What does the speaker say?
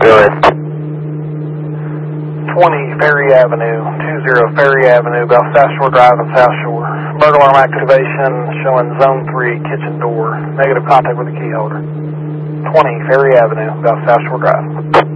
Good. 20 Ferry Avenue, 20 Ferry Avenue, about South Shore Drive and South Shore. Burglar alarm activation showing zone 3, kitchen door. Negative contact with the key holder. 20 Ferry Avenue, about South Shore Drive.